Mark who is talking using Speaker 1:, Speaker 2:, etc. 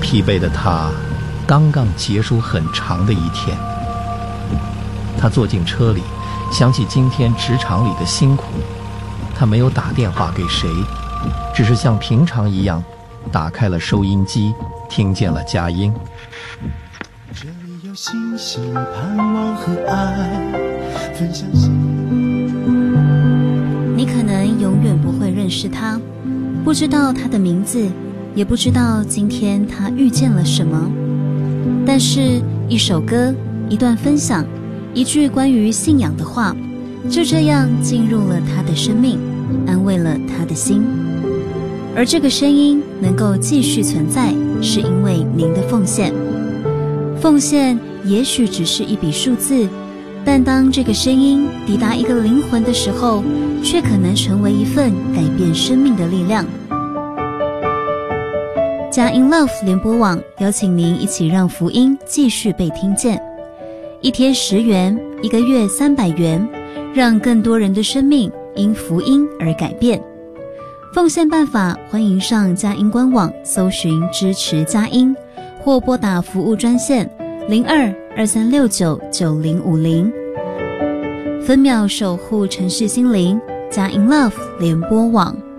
Speaker 1: 疲惫的他刚刚结束很长的一天。他坐进车里，想起今天职场里的辛苦，他没有打电话给谁，只是像平常一样打开了收音机，听见了佳音。
Speaker 2: 这里有星星，盼望和爱分享。
Speaker 3: 你可能永远不会认识他，不知道他的名字，也不知道今天他遇见了什么，但是一首歌，一段分享，一句关于信仰的话，就这样进入了他的生命，安慰了他的心。而这个声音能够继续存在，是因为您的奉献。奉献也许只是一笔数字，但当这个声音抵达一个灵魂的时候，却可能成为一份改变生命的力量。佳音 Love 联播网邀请您一起让福音继续被听见，一天10元，一个月300元，让更多人的生命因福音而改变。奉献办法，欢迎上佳音官网搜寻支持佳音，或拨打服务专线02-2369-9050。分秒守护城市心灵，佳音 Love 联播网。